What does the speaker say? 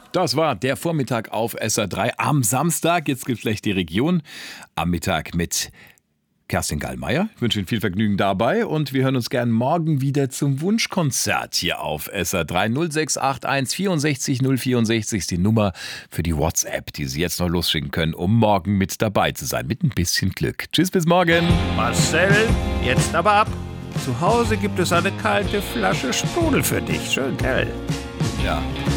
Das war der Vormittag auf SR3 am Samstag. Jetzt gibt's gleich die Region am Mittag mit Kerstin Gallmeier. Ich wünsche Ihnen viel Vergnügen dabei und wir hören uns gern morgen wieder zum Wunschkonzert hier auf SR3. 0681 64 064 ist die Nummer für die WhatsApp, die Sie jetzt noch losschicken können, um morgen mit dabei zu sein. Mit ein bisschen Glück. Tschüss, bis morgen. Marcel, jetzt aber ab. Zu Hause gibt es eine kalte Flasche Sprudel für dich. Schön hell. Ja.